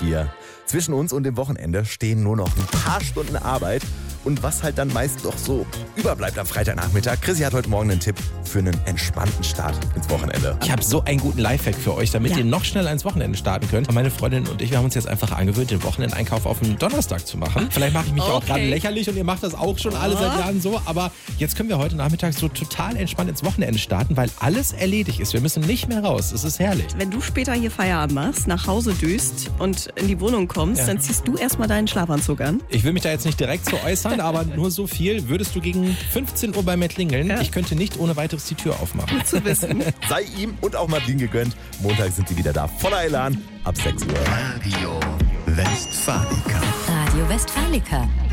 hier. Zwischen uns und dem Wochenende stehen nur noch ein paar Stunden Arbeit. Und was halt dann meist doch so überbleibt am Freitagnachmittag. Chrissy hat heute Morgen einen Tipp für einen entspannten Start ins Wochenende. Ich habe so einen guten Lifehack für euch, damit ihr noch schneller ins Wochenende starten könnt. Meine Freundin und ich, wir haben uns jetzt einfach angewöhnt, den Wochenendeinkauf auf den Donnerstag zu machen. Vielleicht mache ich mich auch gerade lächerlich und ihr macht das auch schon alle seit Jahren so. Aber jetzt können wir heute Nachmittag so total entspannt ins Wochenende starten, weil alles erledigt ist. Wir müssen nicht mehr raus. Es ist herrlich. Wenn du später hier Feierabend machst, nach Hause düst und in die Wohnung kommst, dann ziehst du erstmal deinen Schlafanzug an. Ich will mich da jetzt nicht direkt zu äußern, aber nur so viel. Würdest du gegen 15 Uhr bei mir klingeln? Ich könnte nicht ohne weiteres die Tür aufmachen. Gut zu wissen. Sei ihm und auch Martin gegönnt. Montag sind sie wieder da. Voller Elan ab 6 Uhr. Radio Westfalica. Radio Westfalica.